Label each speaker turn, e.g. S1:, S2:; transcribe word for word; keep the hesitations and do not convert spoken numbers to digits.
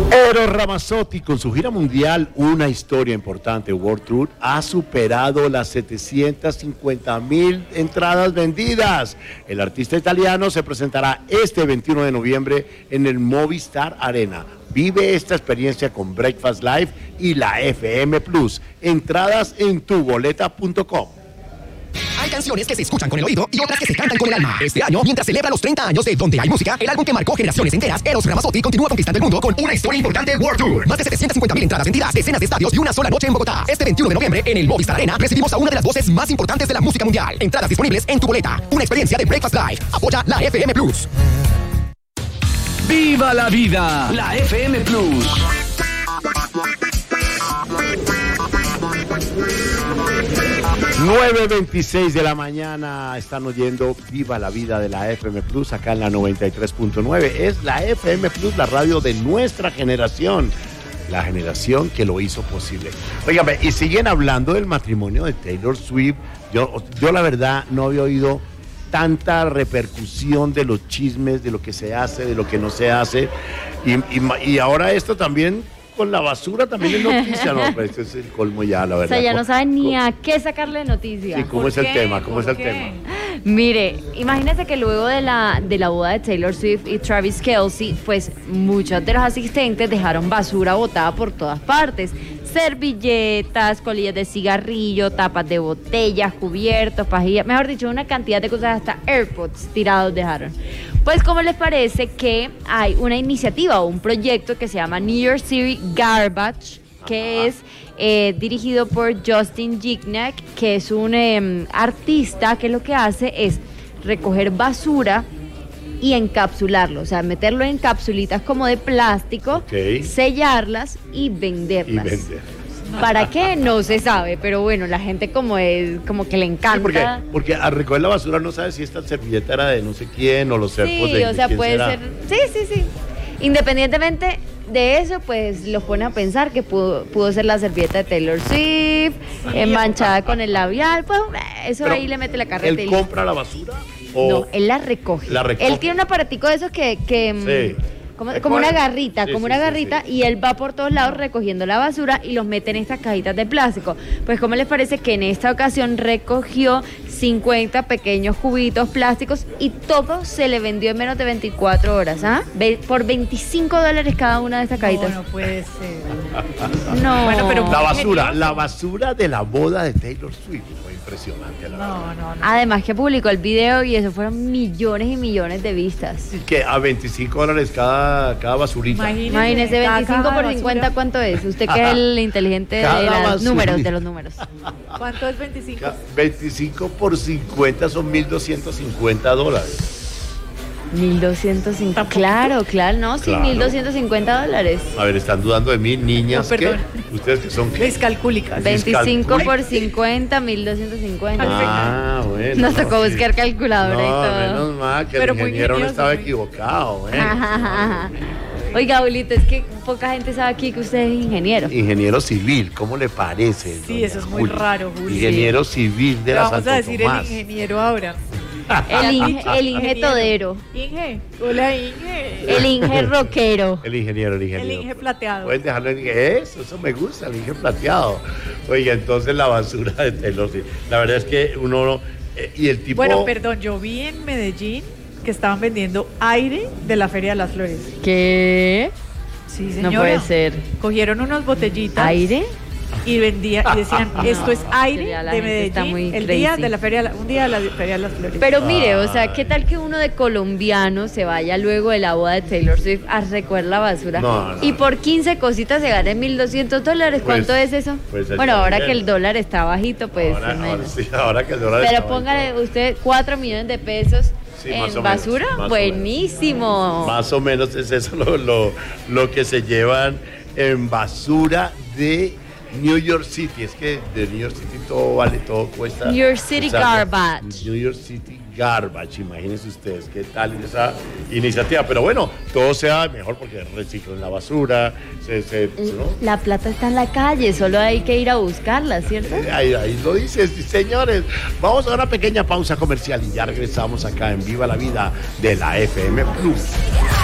S1: Eros Ramazzotti, con su gira mundial Una Historia Importante World Tour, ha superado las setecientas cincuenta mil entradas vendidas. El artista italiano se presentará este veintiuno de noviembre en el Movistar Arena. Vive esta experiencia con Breakfast Live y la F M Plus. Entradas en tu boleta punto com.
S2: Hay canciones que se escuchan con el oído y otras que se cantan con el alma. Este año, mientras celebra los treinta años de Donde Hay Música, el álbum que marcó generaciones enteras, Eros Ramazzotti continúa conquistando el mundo con Una Historia Importante World Tour. Más de setecientas cincuenta mil entradas vendidas, decenas de estadios y una sola noche en Bogotá. Este veintiuno de noviembre, en el Movistar Arena, recibimos a una de las voces más importantes de la música mundial. Entradas disponibles en tu boleta. Una experiencia de Breakfast Live. Apoya la F M Plus.
S3: ¡Viva la vida! La F M Plus.
S1: nueve veintiséis de la mañana, están oyendo Viva la Vida de la F M Plus, acá en la noventa y tres punto nueve. Es la F M Plus, la radio de nuestra generación, la generación que lo hizo posible. Óigame, y siguen hablando del matrimonio de Taylor Swift. Yo, yo la verdad no había oído tanta repercusión de los chismes, de lo que se hace, de lo que no se hace. Y, y, y ahora esto también... con la basura también es noticia, no, pues es el colmo ya, la verdad.
S4: O sea, ya no saben ni a qué sacarle noticia.
S1: Sí, ¿cómo es el tema? ¿Cómo es el tema?
S4: Mire, imagínese que luego de la, de la boda de Taylor Swift y Travis Kelce, pues muchos de los asistentes dejaron basura botada por todas partes. Servilletas, colillas de cigarrillo, tapas de botellas, cubiertos, pajillas, mejor dicho, una cantidad de cosas, hasta AirPods tirados dejaron. Pues, ¿cómo les parece que hay una iniciativa o un proyecto que se llama New York City Garbage, que Ajá. es eh, dirigido por Justin Gignac, que es un eh, artista que lo que hace es recoger basura y encapsularlo, o sea, meterlo en capsulitas como de plástico, okay. sellarlas y venderlas. Y venderlas. ¿Para qué? No se sabe, pero bueno, la gente como es, como que le encanta. Sí,
S1: porque, porque al recoger la basura no sabe si esta servilleta era de no sé quién o los serpos
S4: sí,
S1: de,
S4: o sea,
S1: de quién
S4: puede
S1: será.
S4: ser, sí, sí, sí. Independientemente de eso, pues los pone a pensar que pudo, pudo ser la servilleta de Taylor Swift, eh, manchada con el labial, pues eso pero ahí le mete la carreta.
S1: ¿Él compra la basura?
S4: O no, él la recoge.
S1: la recoge.
S4: Él tiene un aparatico de esos que... que
S1: sí.
S4: Como, como una garrita, sí, como
S1: sí,
S4: una
S1: sí,
S4: garrita, sí. Y él va por todos lados recogiendo la basura y los mete en estas cajitas de plástico. Pues, ¿cómo les parece que en esta ocasión recogió cincuenta pequeños cubitos plásticos y todo se le vendió en menos de veinticuatro horas? ¿Ah? Por veinticinco dólares cada una de estas cajitas.
S5: No, no puede ser.
S4: No.
S5: Bueno, pero
S1: la basura, la basura de la boda de Taylor Swift fue impresionante. La
S5: no, no, no.
S4: Además que publicó el video y eso fueron millones y millones de vistas.
S1: Y que a veinticinco dólares cada cada basurita.
S4: Imagínese, Imagínese veinticinco por cincuenta, ¿cuánto es? Usted que es el inteligente cada de los números, de los números.
S5: ¿Cuánto es veinticinco?
S1: veinticinco por cincuenta son mil doscientos cincuenta dólares.
S4: mil doscientos cincuenta, claro, claro, no, sí, claro. mil doscientos cincuenta dólares.
S1: A ver, están dudando de mí, niñas,
S5: no,
S1: ¿qué? ¿Ustedes que son qué?
S5: Descalcúlicas.
S4: veinticinco por cincuenta, mil doscientos cincuenta.
S1: Ah, bueno.
S4: Nos tocó no, buscar sí. calculadora
S1: no,
S4: y todo.
S1: menos mal que
S5: Pero
S1: el ingeniero no estaba
S5: muy...
S1: equivocado, ¿eh?
S4: Oiga, Julito, es que poca gente sabe aquí que usted es ingeniero.
S1: Ingeniero civil, ¿cómo le parece?
S5: Sí, eso es muy
S1: Julio?
S5: raro, Julio.
S1: Ingeniero civil de la Santo Tomás.
S5: Vamos a decir el ingeniero ahora.
S4: El Inge, el Inge Todero.
S5: Inge, hola Inge.
S4: El Inge Rockero.
S1: El ingeniero, el ingeniero.
S5: El Inge plateado.
S1: Pueden dejarlo en Inge. Eso, eso me gusta, el Inge plateado. Oiga, entonces la basura de Taylor Swift. La verdad es que uno... Eh, y el tipo...
S5: Bueno, perdón, yo vi en Medellín que estaban vendiendo aire de la Feria de las Flores.
S4: ¿Qué?
S5: Sí, señora.
S4: No puede ser.
S5: Cogieron unas botellitas.
S4: ¿Aire?
S5: Y vendía y decían, esto es aire
S4: no,
S5: de Medellín, el día de la feria, un día de la Feria de las Flores.
S4: Pero mire, o sea, ¿qué tal que uno de colombiano se vaya luego de la boda de Taylor Swift a recoger la basura?
S1: No, no,
S4: y por quince cositas se gane mil doscientos dólares. ¿Cuánto pues, es eso? Pues bueno, ahora bien. Que el dólar está bajito, pues
S1: ahora,
S4: menos.
S1: Ahora, sí, ahora que el dólar
S4: Pero
S1: está
S4: póngale
S1: bajito.
S4: Usted cuatro millones de pesos. Sí, en basura,
S1: menos,
S4: buenísimo.
S1: Más o menos es eso lo, lo, lo que se llevan en basura de New York City. Es que de New York City todo vale, todo cuesta.
S4: New York City o sea, Garbage.
S1: New York City Garbage, imagínense ustedes qué tal esa iniciativa. Pero bueno, todo sea mejor porque reciclan la basura. Se, se, ¿no?
S4: La plata está en la calle, solo hay que ir a buscarla, ¿cierto?
S1: Ahí, ahí lo dices, señores. Vamos a una pequeña pausa comercial y ya regresamos acá en Viva la Vida de la F M Plus.